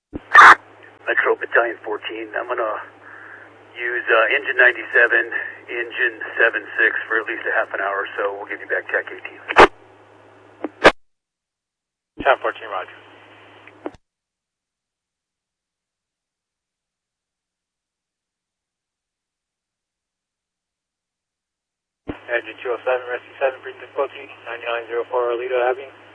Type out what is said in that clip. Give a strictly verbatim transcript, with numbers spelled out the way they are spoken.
Metro Battalion fourteen, I'm going to use uh, engine ninety-seven, engine seven six for at least a half an hour, so we'll give you back Tech eighteen. ten fourteen, roger. Engine two oh seven, rescue seven, bring difficulty, nine nine zero four Alito, have you?